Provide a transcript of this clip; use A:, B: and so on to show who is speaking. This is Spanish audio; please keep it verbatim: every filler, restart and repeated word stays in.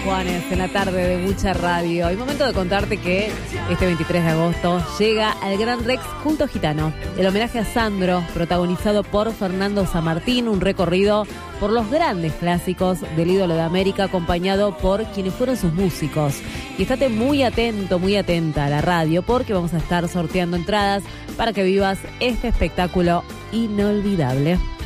A: Juanes, en la tarde de Mucha Radio. Hay momento de contarte que este veintitrés de agosto llega al Gran Rex Culto Gitano, el homenaje a Sandro, protagonizado por Fernando Samartín, un recorrido por los grandes clásicos del ídolo de América, acompañado por quienes fueron sus músicos. Y estate muy atento, muy atenta a la radio, porque vamos a estar sorteando entradas para que vivas este espectáculo inolvidable.